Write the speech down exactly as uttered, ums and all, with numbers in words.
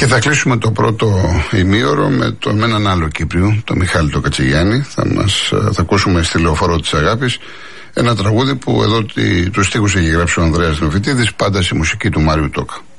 Και θα κλείσουμε το πρώτο ημίωρο με τον με έναν άλλο Κύπριο, τον Μιχάλη τον Κατσιγιάννη. Θα, μας, θα ακούσουμε στη Λεωφόρο της Αγάπης ένα τραγούδι που εδώ τους στίχους έχει γράψει ο Ανδρέας Νοφιτίδης, πάντα στη μουσική του Μάριου Τόκα.